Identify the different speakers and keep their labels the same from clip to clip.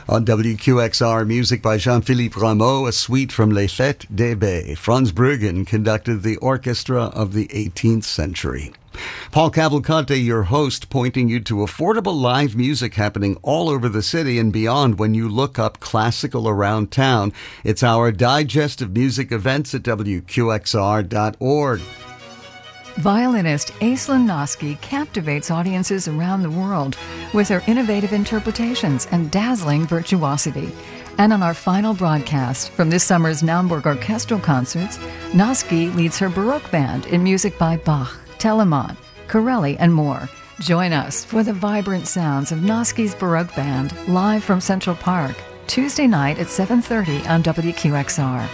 Speaker 1: On WQXR, music by Jean-Philippe Rameau, a suite from Les Fêtes des Baies. Franz Bruggen conducted the orchestra of the 18th century. Paul Cavalcante, your host, pointing you to affordable live music happening all over the city and beyond when you look up Classical Around Town. It's our digest of music events at WQXR.org.
Speaker 2: Violinist Aislinn Noski captivates audiences around the world with her innovative interpretations and dazzling virtuosity. And on our final broadcast from this summer's Naumburg Orchestral Concerts, Noski leads her Baroque band in music by Bach, Telemann, Corelli, and more. Join us for the vibrant sounds of Noski's Baroque Band live from Central Park, Tuesday night at 7:30 on WQXR.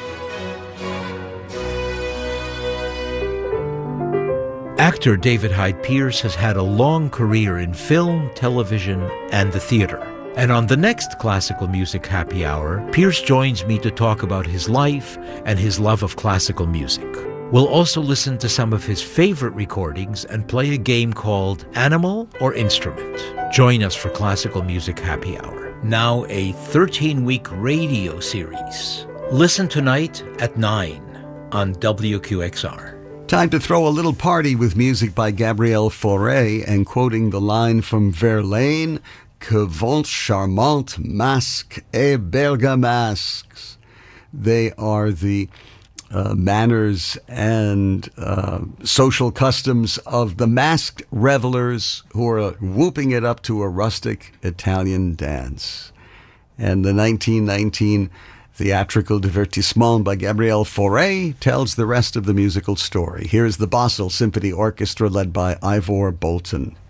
Speaker 3: Actor David Hyde Pierce has had a long career in film, television, and the theater. And on the next Classical Music Happy Hour, Pierce joins me to talk about his life and his love of classical music. We'll also listen to some of his favorite recordings and play a game called Animal or Instrument. Join us for Classical Music Happy Hour, now a 13-week radio series. Listen tonight at 9 on WQXR.
Speaker 1: Time to throw a little party with music by Gabriel Fauré and quoting the line from Verlaine, Que vont charmantes masques et bergamasques. They are the manners and social customs of the masked revelers who are whooping it up to a rustic Italian dance. And the 1919 theatrical divertissement by Gabriel Fauré tells the rest of the musical story. Here's the Basel Symphony Orchestra led by Ivor Bolton.